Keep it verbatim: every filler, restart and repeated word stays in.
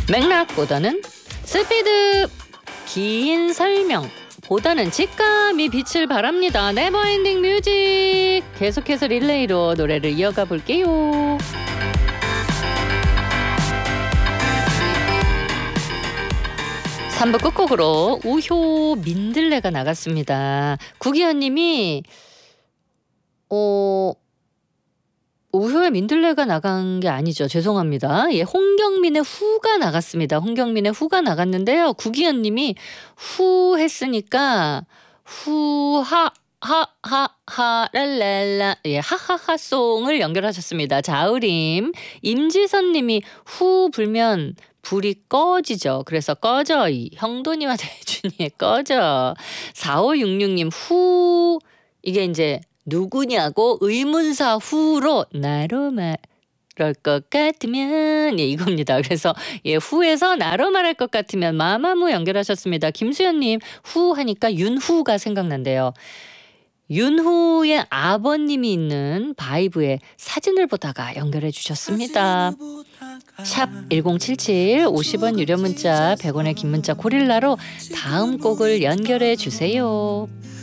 맥락보다는 스피드, 긴 설명 보다는 직감이 빛을 발합니다. 네버엔딩 뮤직. 계속해서 릴레이로 노래를 이어가 볼게요. 삼 부 끝곡으로 우효 민들레가 나갔습니다. 구기현님이 어... 우효의 민들레가 나간 게 아니죠. 죄송합니다. 예, 홍경민의 후가 나갔습니다. 홍경민의 후가 나갔는데요. 구기현님이 후 했으니까 후하 하하하 랄랄라 예 하하하 송을 연결하셨습니다. 자우림. 임지선님이 후 불면 불이 꺼지죠. 그래서 꺼져 이 형돈이와 대준이의 꺼져. 사오육육님 후 이게 이제 누구냐고 의문사 후로 나로 말할 것 같으면 예 이겁니다. 그래서 예 후에서 나로 말할 것 같으면 마마무 연결하셨습니다. 김수현님 후 하니까 윤후가 생각난대요. 윤후의 아버님이 있는 바이브의 사진을 보다가 연결해 주셨습니다. 샵 일공칠칠 오십 원 유료 문자 백 원의 긴 문자 고릴라로 다음 곡을 연결해 주세요.